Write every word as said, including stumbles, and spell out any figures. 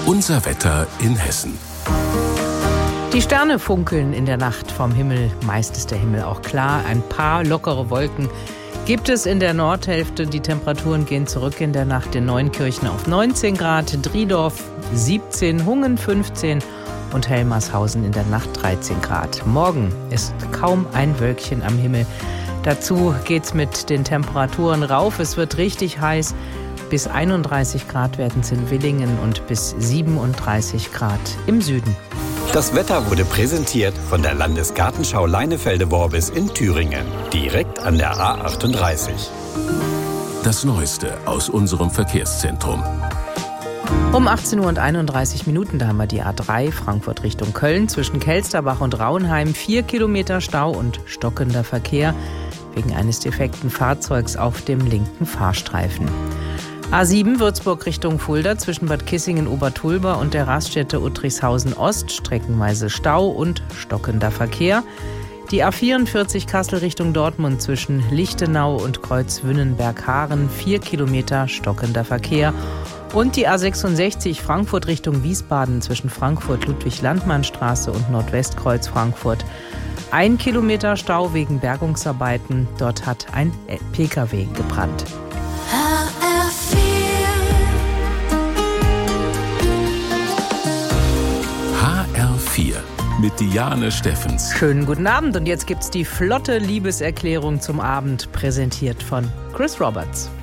Unser Wetter in Hessen. Die Sterne funkeln in der Nacht vom Himmel. Meist ist der Himmel auch klar. Ein paar lockere Wolken gibt es in der Nordhälfte. Die Temperaturen gehen zurück in der Nacht in Neunkirchen auf neunzehn Grad, Driedorf siebzehn, Hungen fünfzehn und Helmarshausen in der Nacht dreizehn Grad. Morgen ist kaum ein Wölkchen am Himmel. Dazu geht's mit den Temperaturen rauf. Es wird richtig heiß. Bis einunddreißig Grad werden es in Willingen und bis siebenunddreißig Grad im Süden. Das Wetter wurde präsentiert von der Landesgartenschau Leinefelde-Worbis in Thüringen, direkt an der A achtunddreißig. Das Neueste aus unserem Verkehrszentrum. Um achtzehn Uhr und einunddreißig Minuten, da haben wir die A drei Frankfurt Richtung Köln zwischen Kelsterbach und Rauenheim. Vier Kilometer Stau und stockender Verkehr wegen eines defekten Fahrzeugs auf dem linken Fahrstreifen. A sieben Würzburg Richtung Fulda zwischen Bad Kissingen-Obertulba und der Raststätte Uttrichshausen Ost, streckenweise Stau und stockender Verkehr. Die A vierundvierzig Kassel Richtung Dortmund zwischen Lichtenau und Kreuz-Wünnenberg-Haaren, vier Kilometer stockender Verkehr. Und die A sechsundsechzig Frankfurt Richtung Wiesbaden zwischen Frankfurt-Ludwig-Landmann-Straße und Nordwestkreuz Frankfurt. Ein Kilometer Stau wegen Bergungsarbeiten. Dort hat ein Pkw gebrannt. H R vier mit Diane Steffens. Schönen guten Abend und jetzt gibt's die flotte Liebeserklärung zum Abend, präsentiert von Chris Roberts.